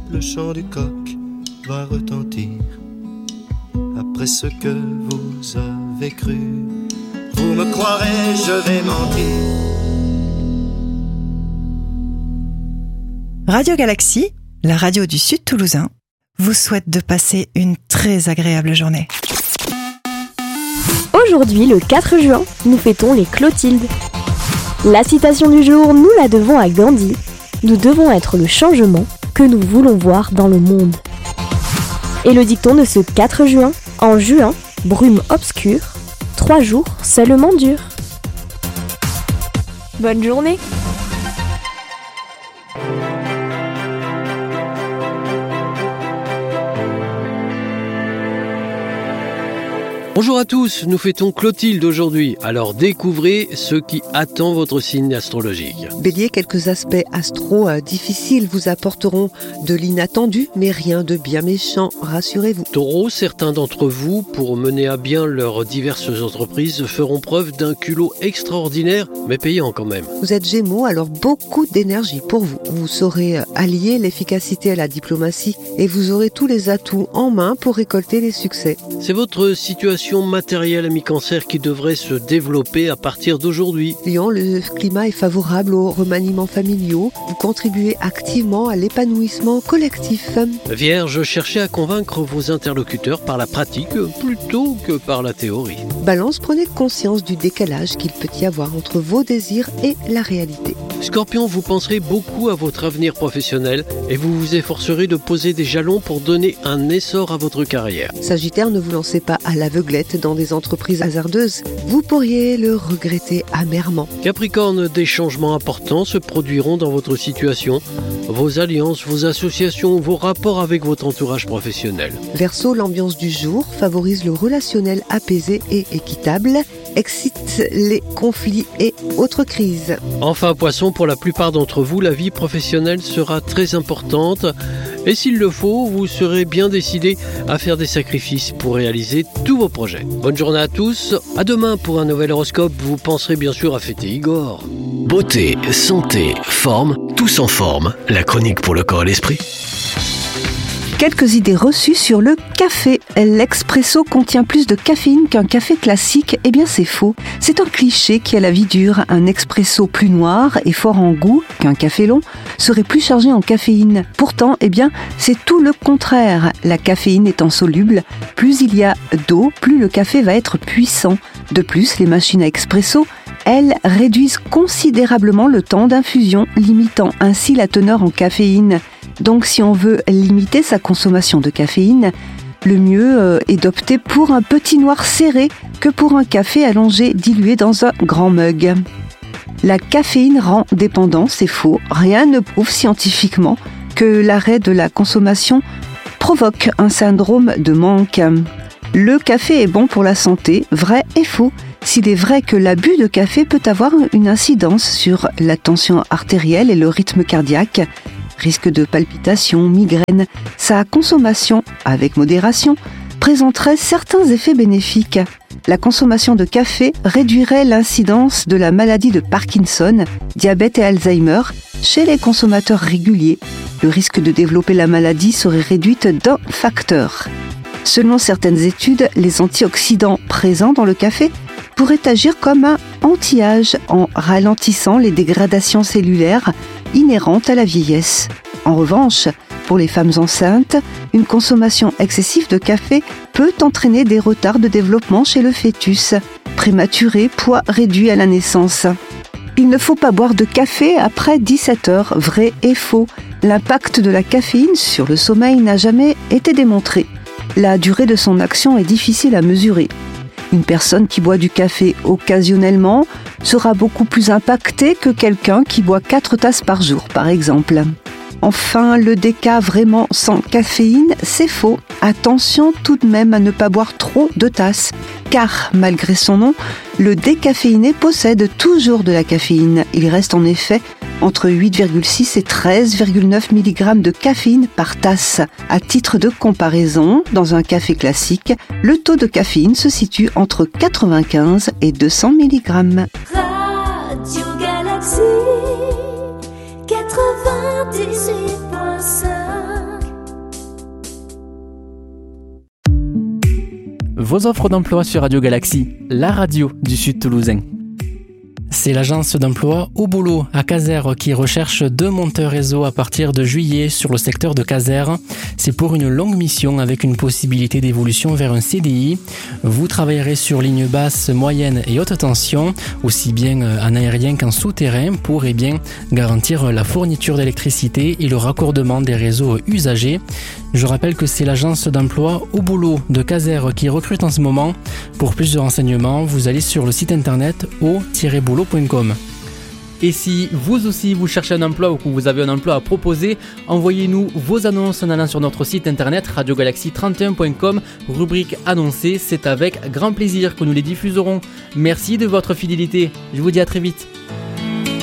le chant du coq va retentir. Après ce que vous avez cru, vous me croirez, je vais mentir. Radio Galaxie, la radio du Sud Toulousain, vous souhaite de passer une très agréable journée. Aujourd'hui, le 4 juin, nous fêtons les Clotildes. La citation du jour, nous la devons à Gandhi. Nous devons être le changement que nous voulons voir dans le monde. Et le dicton de ce 4 juin, en juin, brume obscure, 3 jours seulement durs. Bonne journée! Bonjour à tous, nous fêtons Clotilde aujourd'hui, alors découvrez ce qui attend votre signe astrologique. Bélier, quelques aspects difficiles vous apporteront de l'inattendu, mais rien de bien méchant, rassurez-vous. Taureau, certains d'entre vous, pour mener à bien leurs diverses entreprises, feront preuve d'un culot extraordinaire, mais payant quand même. Vous êtes Gémeaux, alors beaucoup d'énergie pour vous. Vous saurez allier l'efficacité à la diplomatie et vous aurez tous les atouts en main pour récolter les succès. C'est votre situation matérielle à mi-cancer qui devrait se développer à partir d'aujourd'hui. Lion, le climat est favorable aux remaniements familiaux. Vous contribuez activement à l'épanouissement collectif. Vierge, cherchez à convaincre vos interlocuteurs par la pratique plutôt que par la théorie. Balance, prenez conscience du décalage qu'il peut y avoir entre vos désirs et la réalité. Scorpion, vous penserez beaucoup à votre avenir professionnel et vous vous efforcerez de poser des jalons pour donner un essor à votre carrière. Sagittaire, ne vous lancez pas à l'aveuglette dans des entreprises hasardeuses. Vous pourriez le regretter amèrement. Capricorne, des changements importants se produiront dans votre situation. Vos alliances, vos associations, vos rapports avec votre entourage professionnel. Verseau, l'ambiance du jour favorise le relationnel apaisé et équitable, excite les conflits et autres crises. Enfin, Poisson, pour la plupart d'entre vous, la vie professionnelle sera très importante. Et s'il le faut, vous serez bien décidé à faire des sacrifices pour réaliser tous vos projets. Bonne journée à tous. À demain pour un nouvel horoscope. Vous penserez bien sûr à fêter Igor. Beauté, santé, forme, tous en forme. La chronique pour le corps et l'esprit. Quelques idées reçues sur le café. L'expresso contient plus de caféine qu'un café classique. Eh bien, c'est faux. C'est un cliché qui a la vie dure. Un expresso plus noir et fort en goût qu'un café long serait plus chargé en caféine. Pourtant, eh bien, c'est tout le contraire. La caféine étant soluble, plus il y a d'eau, plus le café va être puissant. De plus, les machines à expresso, elles réduisent considérablement le temps d'infusion, limitant ainsi la teneur en caféine. Donc si on veut limiter sa consommation de caféine, le mieux est d'opter pour un petit noir serré que pour un café allongé dilué dans un grand mug. La caféine rend dépendant, c'est faux. Rien ne prouve scientifiquement que l'arrêt de la consommation provoque un syndrome de manque. Le café est bon pour la santé, vrai et faux. S'il est vrai que l'abus de café peut avoir une incidence sur la tension artérielle et le rythme cardiaque, risque de palpitations, migraines, sa consommation, avec modération, présenterait certains effets bénéfiques. La consommation de café réduirait l'incidence de la maladie de Parkinson, diabète et Alzheimer chez les consommateurs réguliers. Le risque de développer la maladie serait réduit d'un facteur. Selon certaines études, les antioxydants présents dans le café pourraient agir comme un anti-âge en ralentissant les dégradations cellulaires inhérentes à la vieillesse. En revanche, pour les femmes enceintes, une consommation excessive de café peut entraîner des retards de développement chez le fœtus, prématuré, poids réduit à la naissance. Il ne faut pas boire de café après 17 heures, vrai et faux. L'impact de la caféine sur le sommeil n'a jamais été démontré. La durée de son action est difficile à mesurer. Une personne qui boit du café occasionnellement sera beaucoup plus impactée que quelqu'un qui boit 4 tasses par jour, par exemple. Enfin, le déca vraiment sans caféine, c'est faux. Attention tout de même à ne pas boire trop de tasses, car malgré son nom, le décaféiné possède toujours de la caféine. Il reste en effet entre 8,6 et 13,9 mg de caféine par tasse. À titre de comparaison, dans un café classique, le taux de caféine se situe entre 95 et 200 mg. Radio Galaxie 98.5 vos offres d'emploi sur Radio Galaxie, la radio du Sud Toulousain. C'est l'agence d'emploi Au Boulot à Casères qui recherche 2 monteurs réseau à partir de juillet sur le secteur de Casères. C'est pour une longue mission avec une possibilité d'évolution vers un CDI. Vous travaillerez sur ligne basse, moyenne et haute tension, aussi bien en aérien qu'en souterrain pour garantir la fourniture d'électricité et le raccordement des réseaux usagés. Je rappelle que c'est l'agence d'emploi Au Boulot de Casères qui recrute en ce moment. Pour plus de renseignements, vous allez sur le site internet au-boulot.com. Et si vous aussi vous cherchez un emploi ou que vous avez un emploi à proposer, envoyez-nous vos annonces en allant sur notre site internet radiogalaxie31.com, rubrique annoncée. C'est avec grand plaisir que nous les diffuserons. Merci de votre fidélité. Je vous dis à très vite.